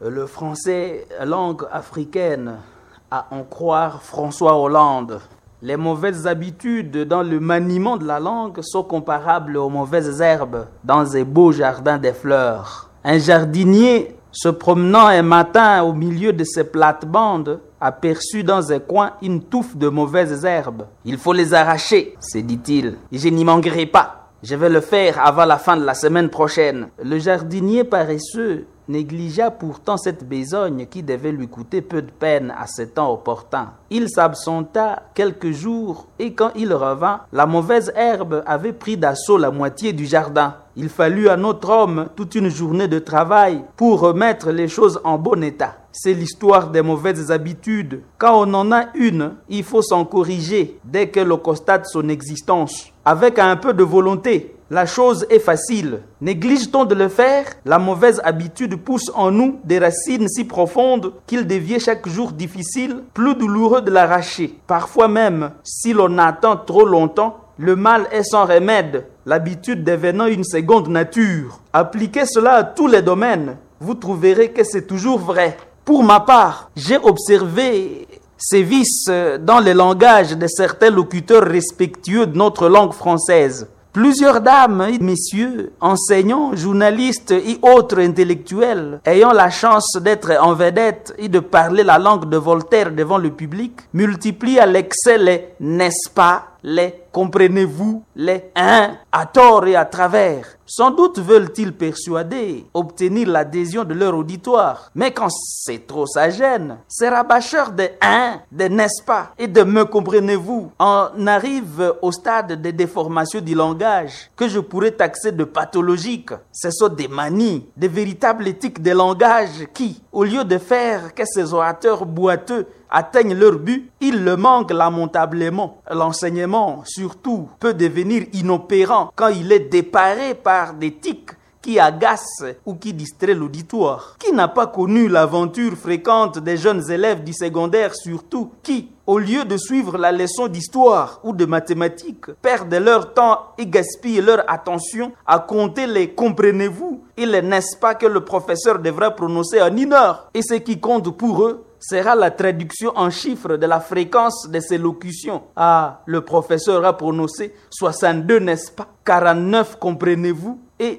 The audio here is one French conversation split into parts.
Le français, langue africaine, à en croire François Hollande. Les mauvaises habitudes dans le maniement de la langue sont comparables aux mauvaises herbes dans un beau jardin des fleurs. Un jardinier se promenant un matin au milieu de ses plates-bandes aperçut dans un coin une touffe de mauvaises herbes. « Il faut les arracher, se dit-il, et je n'y manquerai pas. Je vais le faire avant la fin de la semaine prochaine. » Le jardinier paresseux négligea pourtant cette besogne qui devait lui coûter peu de peine à ce temps opportun. Il s'absenta quelques jours et quand il revint, la mauvaise herbe avait pris d'assaut la moitié du jardin. Il fallut à notre homme toute une journée de travail pour remettre les choses en bon état. C'est l'histoire des mauvaises habitudes. Quand on en a une, il faut s'en corriger dès que l'on constate son existence. Avec un peu de volonté, la chose est facile. Néglige-t-on de le faire, la mauvaise habitude pousse en nous des racines si profondes qu'il devient chaque jour difficile, plus douloureux de l'arracher. Parfois même, si l'on attend trop longtemps, le mal est sans remède, l'habitude devenant une seconde nature. Appliquez cela à tous les domaines, vous trouverez que c'est toujours vrai. Pour ma part, j'ai observé ces vices dans le langage de certains locuteurs respectueux de notre langue française. Plusieurs dames et messieurs, enseignants, journalistes et autres intellectuels, ayant la chance d'être en vedette et de parler la langue de Voltaire devant le public, multiplient à l'excès les « n'est-ce pas ?» les « comprenez-vous ?» les « hein ?» à tort et à travers. Sans doute veulent-ils persuader, obtenir l'adhésion de leur auditoire. Mais quand c'est trop, ça gêne. Ces rabâcheurs de « hein », de « n'est-ce pas ?» et de « me comprenez-vous » en arrivent au stade de déformation du langage que je pourrais taxer de pathologique. Ce sont des manies, des véritables éthiques de langage qui, au lieu de faire que ces orateurs boiteux atteignent leur but, ils le manquent lamentablement. L'enseignement, surtout, peut devenir inopérant quand il est déparé par des tics qui agacent ou qui distraient l'auditoire. Qui n'a pas connu l'aventure fréquente des jeunes élèves du secondaire surtout, qui, au lieu de suivre la leçon d'histoire ou de mathématiques, perdent leur temps et gaspillent leur attention à compter les « comprenez-vous » et les « n'est-ce pas » que le professeur devra prononcer en une heure. Et ce qui compte pour eux sera la traduction en chiffres de la fréquence de ces locutions. Ah, le professeur a prononcé 62, n'est-ce pas? 49, comprenez-vous? Et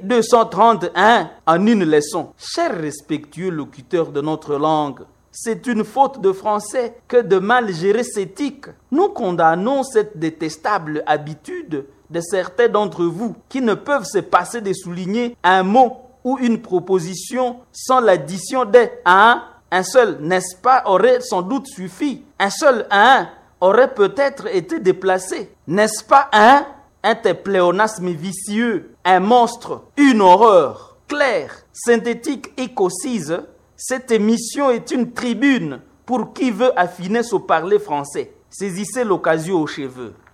231 en une leçon. Chers respectueux locuteurs de notre langue, c'est une faute de français que de mal gérer ces tics. Nous condamnons cette détestable habitude de certains d'entre vous qui ne peuvent se passer de souligner un mot ou une proposition sans l'addition des « un ». Un seul « n'est-ce pas » aurait sans doute suffi. Un seul « un » aurait peut-être été déplacé. N'est-ce pas un pléonasme vicieux, un monstre, une horreur. Claire, synthétique et concise, cette émission est une tribune pour qui veut affiner son parler français. Saisissez l'occasion aux cheveux.